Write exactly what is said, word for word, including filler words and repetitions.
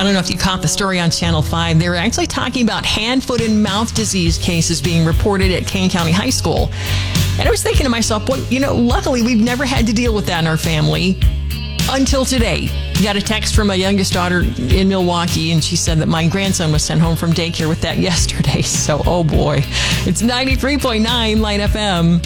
I don't know if you caught the story on Channel five. They were actually talking about hand, foot, and mouth disease cases being reported at Kane County High School. And I was thinking to myself, well, you know, luckily we've never had to deal with that in our family until today. Got a text from my youngest daughter in Milwaukee, and she said that my grandson was sent home from daycare with that yesterday. So, oh boy. It's ninety-three point nine Light F M.